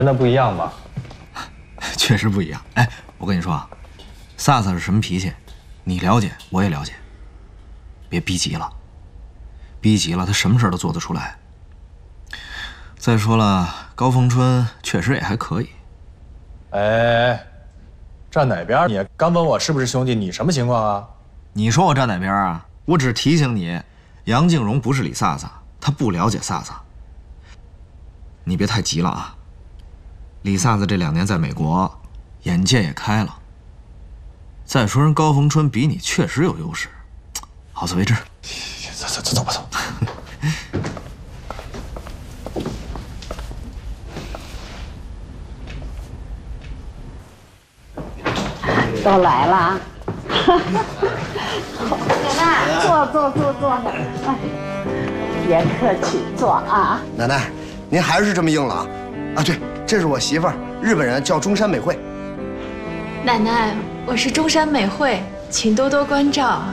真的不一样吧？ 确实不一样。哎，我跟你说啊，飒飒是什么脾气，你了解，我也了解。别逼急了，逼急了他什么事都做得出来。再说了，高逢春确实也还可以。 哎，站哪边？你刚问我是不是兄弟，你什么情况啊？ 你说我站哪边啊？我只提醒你，杨静荣不是李飒飒，他不了解飒飒。你别太急了啊。李飒飒这2年在美国，眼界也开了。再说人高逢春比你确实有优势，好自为之。 走吧走。 都来了啊！奶奶，坐下。哎，别客气，坐啊。 奶奶，您还是这么硬朗啊！对，这是我媳妇儿，日本人叫中山美惠。 奶奶，我是中山美惠，请多多关照。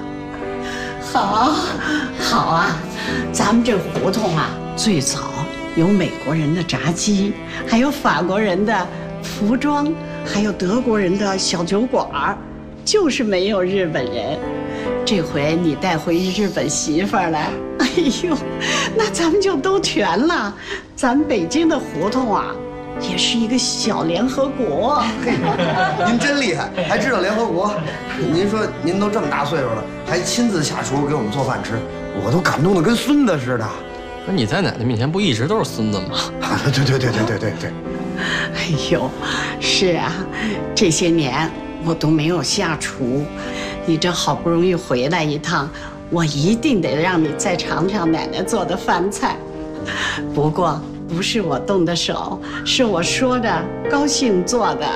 好啊，咱们这胡同啊，最早有美国人的炸鸡，还有法国人的服装，还有德国人的小酒馆，就是没有日本人。这回你带回日本媳妇儿来，哎呦，那咱们就都全了。咱北京的胡同啊，也是一个小联合国。 嘿，您真厉害，还知道联合国。您说您都这么大岁数了，还亲自下厨给我们做饭吃，我都感动得跟孙子似的。 可你在奶奶面前不一直都是孙子吗？ 对。 哎呦，是啊，这些年我都没有下厨，你这好不容易回来一趟，我一定得让你再尝尝奶奶做的饭菜。不过不是我动的手，是我说着高兴做的。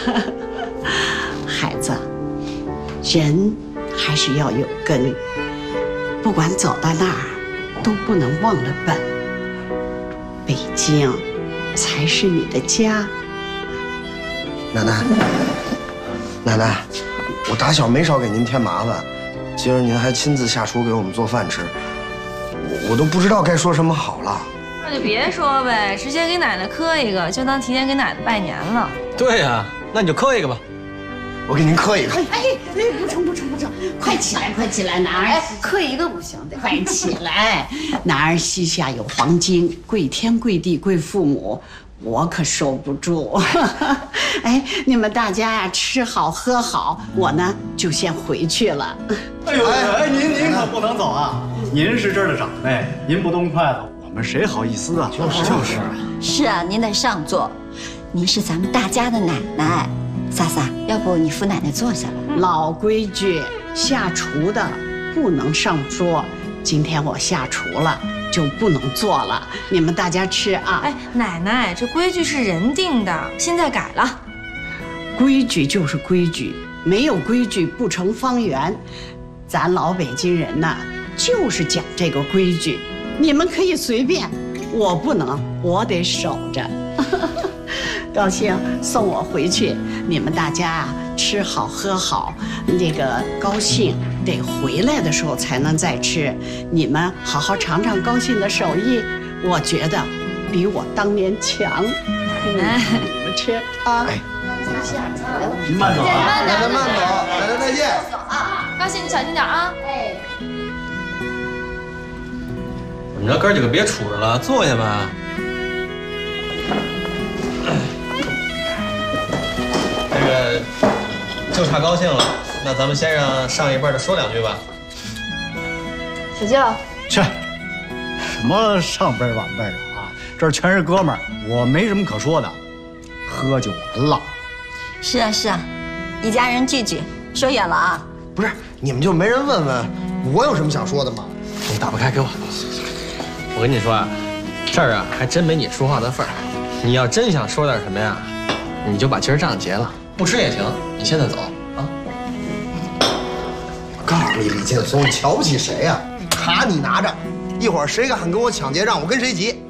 孩子，人还是要有根，不管走到哪儿，都不能忘了本。北京才是你的家。 奶奶，我打小没少给您添麻烦，今儿您还亲自下厨给我们做饭吃，我都不知道该说什么好了。 那就别说呗，直接给奶奶磕一个，就当提前给奶奶拜年了。 对呀，那你就磕一个吧。 我给您磕一个。 哎，不成，快起来，男儿。 磕一个不行，得快起来，男儿膝下有黄金，跪天跪地跪父母，我可受不住。哎，你们大家呀，吃好喝好，我呢就先回去了。 哎呦，您可不能走啊！您是这儿的长辈，您不动筷子，我们谁好意思啊？就是。 是啊，您得上座，您是咱们大家的奶奶。飒飒，要不你扶奶奶坐下来。 老规矩，下厨的不能上桌。今天我下厨了，就不能做了。你们大家吃啊！ 哎，奶奶，这规矩是人定的，现在改了。 规矩就是规矩，没有规矩不成方圆。咱老北京人呐，就是讲这个规矩。你们可以随便，我不能，我得守着。高兴送我回去，你们大家啊吃好喝好，那个高兴得回来的时候才能再吃。你们好好尝尝高兴的手艺，我觉得比我当年强。你们吃啊！哎， 您慢走啊！ 奶奶慢走，奶奶再见。 高兴，你小心点啊！哎， 我们这哥几个别杵着了，坐下吧。这个就差高兴了，那咱们先让上一辈的说2句吧。 起劲了。 去，什么上辈晚辈的啊？这儿全是哥们儿，我没什么可说的，喝就完了。 是啊，一家人聚聚，说远了啊。 不是，你们就没人问问我有什么想说的吗？ 你打不开，给我。我跟你说啊，这儿啊还真没你说话的份儿。你要真想说点什么呀，你就把今儿账结了，不吃也行。你现在走啊！ 我告诉你，李劲松，你瞧不起谁呀？卡你拿着，一会儿谁敢跟我抢结账，我跟谁急。